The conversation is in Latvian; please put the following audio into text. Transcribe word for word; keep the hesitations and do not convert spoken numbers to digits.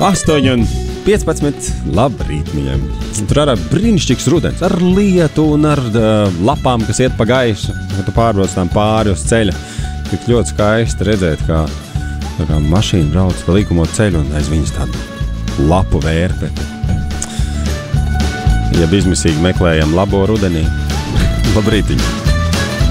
astoņi un piecpadsmit. Labrīt viņam. Tur arī brīnišķīgs rudens ar lietu un ar uh, lapām, kas iet pa gaisu, kad tu pārbrauc tām pāri uz ceļa. Tik ļoti skaisti redzēt, kā, kā mašīna brauc pa līkumo ceļu un aiz viņas tādu lapu vērpeti. Ja bizmisīgi meklējam labo rudenī. Labrītiņu.